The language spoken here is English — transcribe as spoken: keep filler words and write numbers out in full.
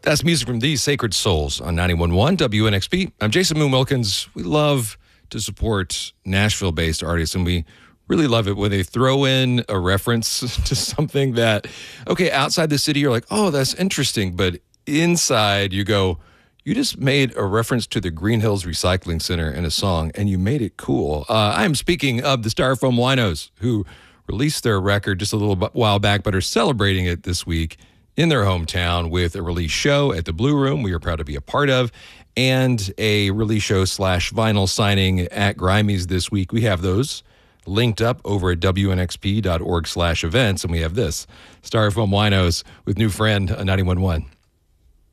That's music from These Sacred Souls on ninety-one point one W N X P. I'm Jason Moon Wilkins. We love to support Nashville-based artists, and we really love it when they throw in a reference to something that, okay, outside the city, you're like, oh, that's interesting. But inside, you go, you just made a reference to the Green Hills Recycling Center in a song, and you made it cool. Uh, I'm speaking of the Styrofoam Winos, who released their record just a little while back, but are celebrating it this week in their hometown with a release show at the Blue Room we are proud to be a part of, and a release show slash vinyl signing at Grimey's this week. We have those linked up over at W N X P dot org slash events, and we have this, Styrofoam Winos with new friend ninety-one point one.